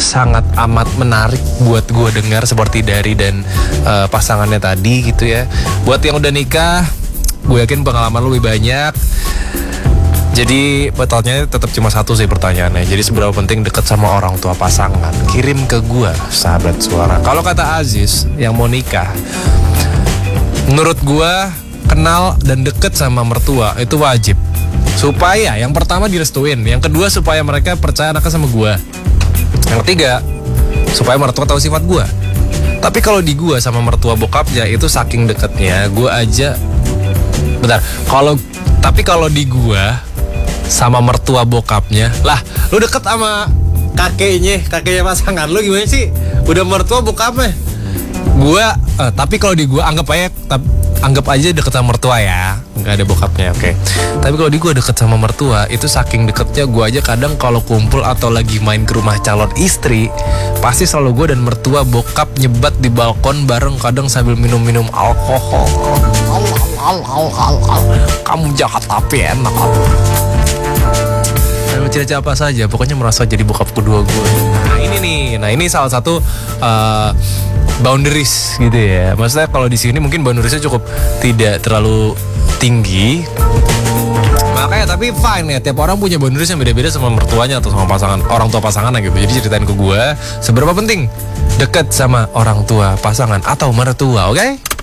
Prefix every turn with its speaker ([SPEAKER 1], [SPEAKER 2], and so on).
[SPEAKER 1] sangat amat menarik buat gue dengar seperti dari dan pasangannya tadi gitu ya. Buat yang udah nikah, gue yakin pengalaman lu lebih banyak. Jadi pertanyaannya tetap cuma satu sih pertanyaannya. Jadi seberapa penting deket sama orang tua pasangan? Kirim ke gue, sahabat suara. Kalau kata Aziz yang mau nikah, menurut gue kenal dan deket sama mertua itu wajib. Supaya yang pertama direstuin, yang kedua supaya mereka percaya anaknya sama gue, yang ketiga supaya mertua tahu sifat gue. Tapi kalau di gue sama mertua bokapnya itu saking deketnya, gue aja kalau di gue sama mertua bokapnya, lah lu deket sama kakeknya pasangan lu gimana sih? Udah mertua bokapnya. Tapi kalau di gue anggap aja deket sama mertua ya, nggak ada bokapnya, oke. Tapi kalau di gue deket sama mertua itu saking deketnya, gue aja kadang kalau kumpul atau lagi main ke rumah calon istri, pasti selalu gue dan mertua bokap nyebat di balkon bareng, kadang sambil minum alkohol. Kamu jahat tapi enak. Cerita apa saja, pokoknya merasa jadi bokap kedua gue. Nah ini salah satu boundaries gitu ya. Maksudnya kalau di sini mungkin boundariesnya cukup tidak terlalu tinggi. Makanya tapi fine ya, tiap orang punya boundaries yang beda-beda sama mertuanya atau sama pasangan, orang tua pasangannya gitu. Jadi ceritain ke gue seberapa penting deket sama orang tua pasangan atau mertua, oke?